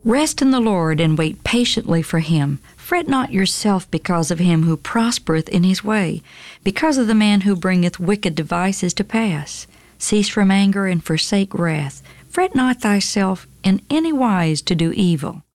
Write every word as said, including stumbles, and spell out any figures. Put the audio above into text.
Rest in the Lord, and wait patiently for him. Fret not yourself because of him who prospereth in his way, because of the man who bringeth wicked devices to pass. Cease from anger and forsake wrath. Fret not thyself in any wise to do evil.